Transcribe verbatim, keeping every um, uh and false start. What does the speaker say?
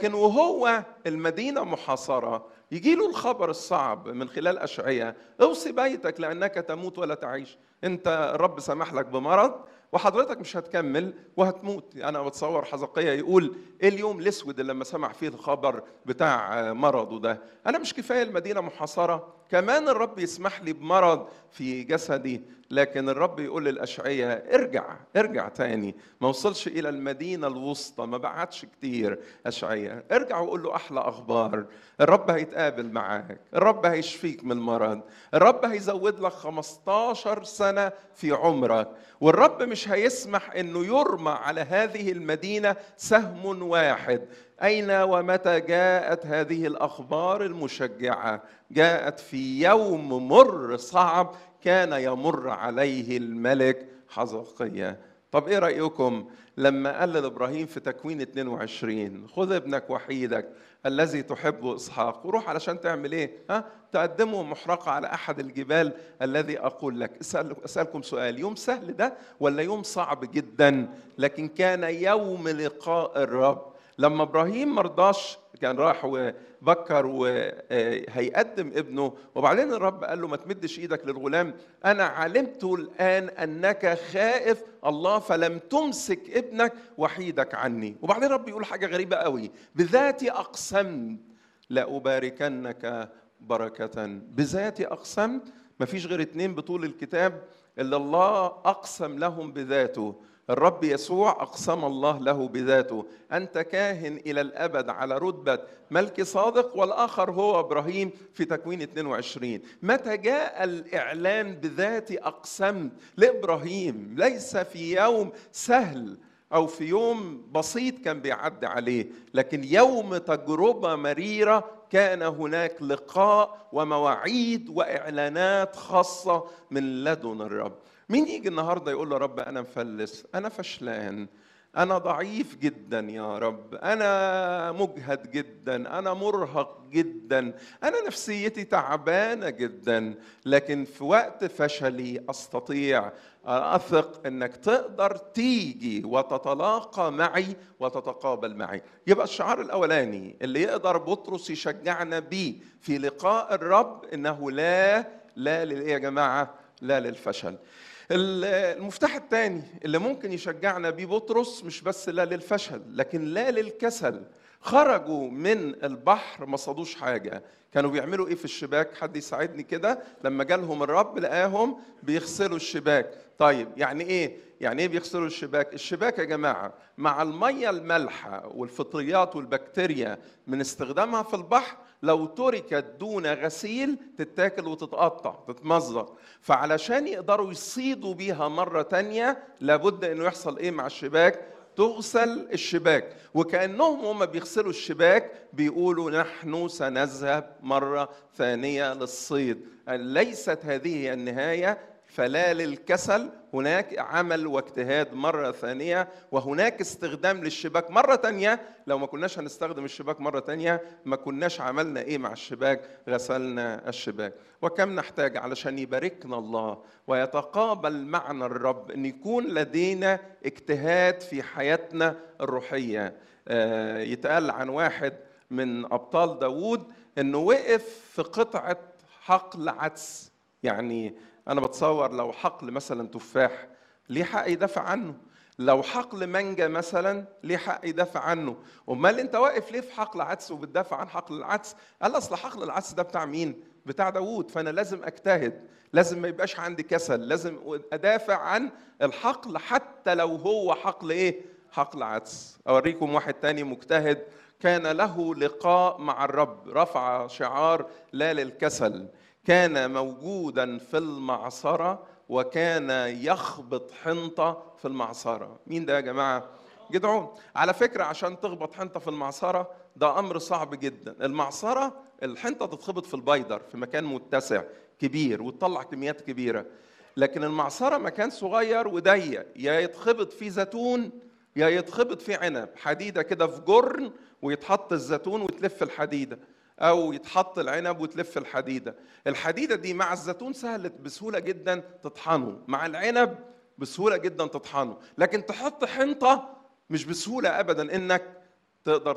لكن وهو المدينة محاصرة يجي له الخبر الصعب من خلال أشعياء: اوصي بيتك لأنك تموت ولا تعيش. انت الرب سمح لك بمرض وحضرتك مش هتكمل وهتموت. انا بتصور حزقية يقول: ايه اليوم الاسود اللي لما سمع فيه الخبر بتاع مرضه ده؟ انا مش كفايه المدينه محاصره، كمان الرب يسمح لي بمرض في جسدي. لكن الرب يقول للاشعياء: ارجع ارجع تاني. ما وصلش الى المدينه الوسطى، ما بعدش كتير. اشعياء ارجع وقول له احلى اخبار: الرب هيتقابل معاك، الرب هيشفيك من المرض، الرب هيزود لك خمستاشر سنه في عمرك، والرب مش هيسمح انه يرمى على هذه المدينه سهم واحد. اين ومتى جاءت هذه الاخبار المشجعه؟ جاءت في يوم مر صعب كان يمر عليه الملك حزقيا. طب ايه رايكم لما قال لابراهيم في تكوين اتنين وعشرين: خذ ابنك وحيدك الذي تحبه اسحاق وروح علشان تعمل ايه؟ ها؟ تقدمه محرقه على احد الجبال الذي اقول لك. اسال اسالكم سؤال: يوم سهل ده ولا يوم صعب جدا؟ لكن كان يوم لقاء الرب. لما ابراهيم مرضاش كان راح وبكر وهيقدم ابنه، وبعدين الرب قال له: ما تمدش ايدك للغلام، انا علمت الان انك خائف الله فلم تمسك ابنك وحيدك عني. وبعدين الرب يقول حاجه غريبه قوي: بذاتي اقسمت لأباركنك بركه. بذاتي اقسمت. ما فيش غير اتنين بطول الكتاب اللي الله اقسم لهم بذاته: الرب يسوع أقسم الله له بذاته: أنت كاهن إلى الأبد على رتبة ملك صادق، والآخر هو إبراهيم في تكوين اتنين وعشرين. متى جاء الإعلان بذاتي أقسمت لإبراهيم؟ ليس في يوم سهل أو في يوم بسيط كان بيعدي عليه، لكن يوم تجربة مريرة كان هناك لقاء ومواعيد وإعلانات خاصة من لدن الرب. مين يجي النهارده يقول له: رب انا مفلس، انا فشلان، انا ضعيف جدا يا رب، انا مجهد جدا، انا مرهق جدا، انا نفسيتي تعبانه جدا، لكن في وقت فشلي استطيع اثق انك تقدر تيجي وتتلاقى معي وتتقابل معي. يبقى الشعار الاولاني اللي يقدر بطرس يشجعنا بيه في لقاء الرب انه لا لا للايه يا جماعه؟ لا للفشل. المفتاح الثاني اللي ممكن يشجعنا بيه بطرس مش بس لا للفشل لكن لا للكسل. خرجوا من البحر ما صادوش حاجة. كانوا بيعملوا ايه في الشباك؟ حد يساعدني كده. لما جالهم الرب لقاهم بيغسلوا الشباك. طيب يعني ايه؟ يعني ايه بيغسلوا الشباك؟ الشباك يا جماعة مع المية المالحة والفطريات والبكتيريا من استخدامها في البحر لو تركت دون غسيل تتاكل وتتقطع تتمزق. فعلشان يقدروا يصيدوا بيها مرة تانية لابد انه يحصل ايه مع الشباك؟ تغسل الشباك. وكأنهم هم بيغسلوا الشباك بيقولوا: نحن سنذهب مرة ثانية للصيد. ليست هذه النهاية، فلا للكسل، هناك عمل واجتهاد مرة ثانية، وهناك استخدام للشباك مرة تانية. لو ما كناش هنستخدم الشباك مرة تانية ما كناش عملنا ايه مع الشباك؟ غسلنا الشباك. وكم نحتاج علشان يباركنا الله ويتقابل معنا الرب ان يكون لدينا اجتهاد في حياتنا الروحية. آه يتقال عن واحد من ابطال داود انه وقف في قطعة حقل عدس. يعني أنا بتصور لو حقل مثلا تفاح ليه حق يدافع عنه، لو حقل مانجا مثلا ليه حق يدافع عنه. أمال أنت واقف ليه في حقل عدس وبتدافع عن حقل العدس؟ قال أصل حقل العدس ده بتاع مين؟ بتاع داوود، فأنا لازم أجتهد، لازم ما يبقاش عندي كسل، لازم أدافع عن الحقل حتى لو هو حقل إيه؟ حقل عدس. أوريكم واحد تاني مجتهد كان له لقاء مع الرب، رفع شعار لا للكسل. كان موجودا في المعصرة وكان يخبط حنطة في المعصرة. مين ده يا جماعة؟ جدعون. على فكرة عشان تخبط حنطة في المعصرة ده أمر صعب جدا. المعصرة الحنطة تتخبط في البيدر في مكان متسع كبير وتطلع كميات كبيرة، لكن المعصرة مكان صغير وضيق، يا يتخبط فيه زيتون يا يتخبط فيه عنب، حديدة كده في جرن ويتحط الزيتون وتلف الحديدة، أو يتحط العنب وتلف الحديدة. الحديدة دي مع الزيتون سهلة بسهولة جدا تطحنه، مع العنب بسهولة جدا تطحنه، لكن تحط حنطة مش بسهولة أبدا إنك تقدر